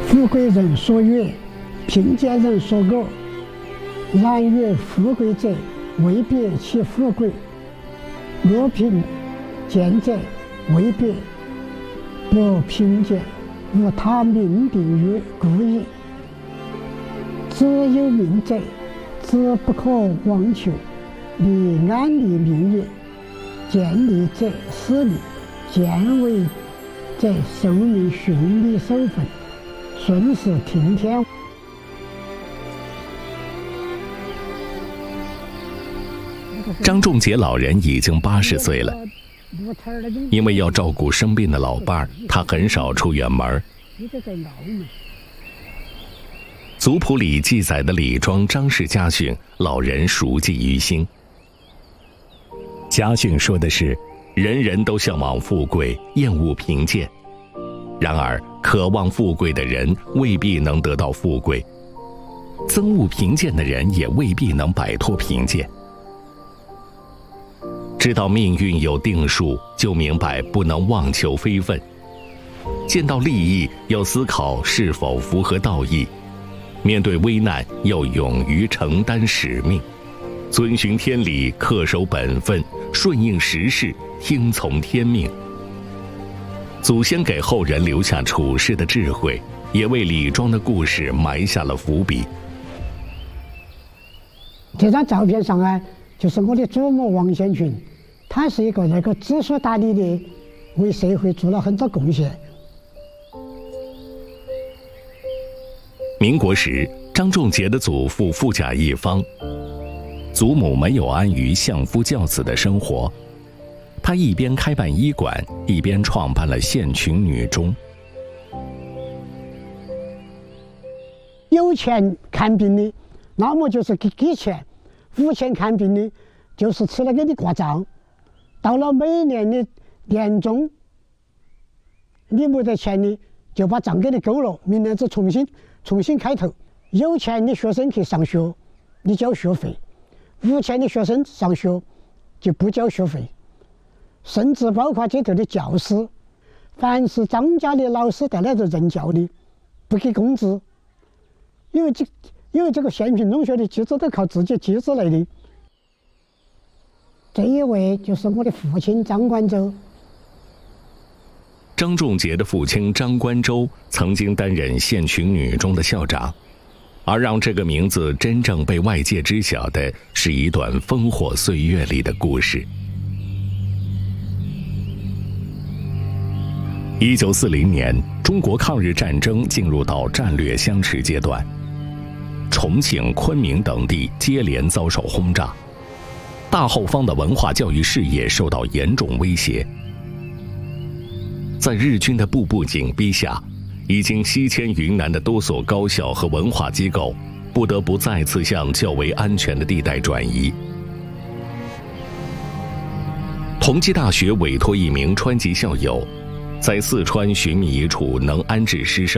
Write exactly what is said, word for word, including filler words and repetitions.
富贵人所悦，贫贱人所恶。然曰富贵者，未必其富贵；恶贫贱者，未必不贫贱。无他命定于故矣。自有命者，自不可妄求，立安立命也。见利者失利，见为者受命循理守分，顺势听天。 张仲杰老人已经八十岁了，因为要照顾生病的老伴儿，他很少出远门。族谱里记载的李庄张氏家训，老人熟记于心。家训说的是，人人都向往富贵，厌恶贫贱。然而，渴望富贵的人未必能得到富贵，憎恶贫贱的人也未必能摆脱贫贱。知道命运有定数，就明白不能妄求非分；见到利益，要思考是否符合道义；面对危难，要勇于承担使命，遵循天理，恪守本分，顺应时势，听从天命。祖先给后人留下处世的智慧，也为李庄的故事埋下了伏笔。 这张照片上啊，就是我的祖母王先群，他是一个那个知书达理的，为社会做了很多贡献。 民国时，张仲杰的祖父富甲一方，祖母没有安于相夫教子的生活，他一边开办医馆，一边创办了县群女中。 有钱看病的，那么就是给给钱；无钱看病的，就是吃了给你挂账。到了每年的年终，你没得钱的，就把账给你勾了，明年子重新重新开头。有钱的学生去上学，你交学费；无钱的学生上学就不交学费。甚至包括这头的教师，凡是张家的老师带来的任教的，不给工资，因为这因为这个县平中学的机制都靠自己机制来的。这一位就是我的父亲张关周。 张仲杰的父亲张关周曾经担任县群女中的校长，而让这个名字真正被外界知晓的，是一段烽火岁月里的故事。一九四零年，中国抗日战争进入到战略相持阶段，重庆、昆明等地接连遭受轰炸，大后方的文化教育事业受到严重威胁。在日军的步步紧逼下，已经西迁云南的多所高校和文化机构不得不再次向较为安全的地带转移。同济大学委托一名川籍校友，在四川寻觅一处能安置师生